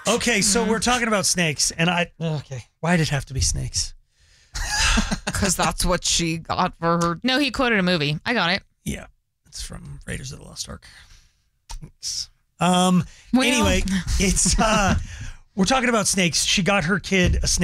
Okay, so we're talking about snakes, and why did it have to be snakes? Because that's what she got for her. No, he quoted a movie. I got it. Yeah, it's from Raiders of the Lost Ark. Thanks. Well- Anyway, it's we're talking about snakes. She got her kid a snake.